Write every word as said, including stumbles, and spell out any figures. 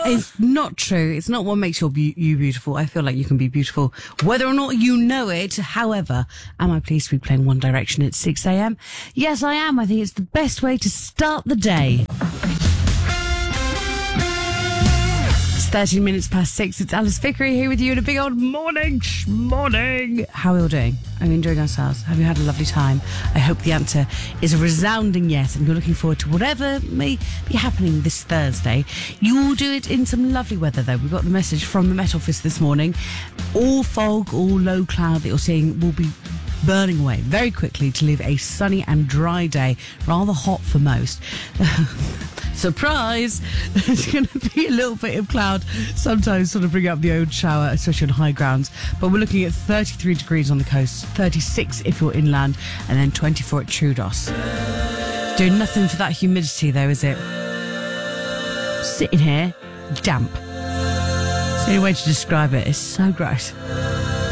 It's not true. It's not what makes your be- you beautiful. I feel like you can be beautiful whether or not you know it. However, am I pleased to be playing One Direction at six a.m? Yes, I am. I think it's the best way to start the day. thirteen minutes past six. It's Alice Vickery here with you in a big old morning. Morning. How are we all doing? Are we enjoying ourselves? Have you had a lovely time? I hope the answer is a resounding yes, and you're looking forward to whatever may be happening this Thursday. You will do it in some lovely weather, though. We got the message from the Met Office this morning. All fog, all low cloud that you're seeing will be burning away very quickly to leave a sunny and dry day, rather hot for most. Surprise! There's going to be a little bit of cloud, sometimes sort of bring up the old shower, especially on high grounds. But we're looking at thirty-three degrees on the coast, thirty-six if you're inland, and then twenty-four at Troodos. Doing nothing for that humidity, though, is it? Sitting here, damp. It's the only way to describe it. It's so gross.